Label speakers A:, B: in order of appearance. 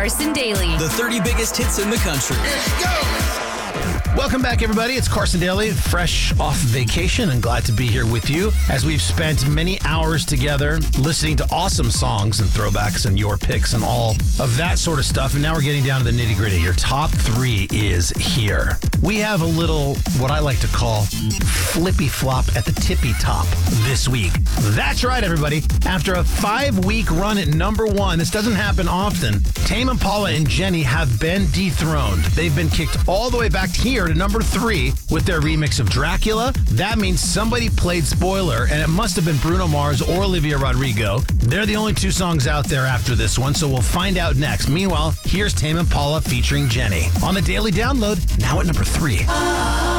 A: Carson Daly.
B: The 30 biggest hits in the country.
C: Welcome back, everybody. It's Carson Daly, fresh off vacation, and glad to be here with you as we've spent many hours together listening to awesome songs and throwbacks and your picks and all of that sort of stuff. And now we're getting down to the nitty-gritty. Your top 3 is here. We have a little, what I like to call, flippy flop at the tippy top this week. That's right, everybody. After a 5-week run at number 1, this doesn't happen often, Tame Impala and Jenny have been dethroned. They've been kicked all the way back here to number 3 with their remix of Dracula. That means somebody played Spoiler, and it must have been Bruno Mars or Olivia Rodrigo. They're the only 2 songs out there after this one, so we'll find out next. Meanwhile, here's Tame Impala featuring Jenny on the Daily Download, now at number 3.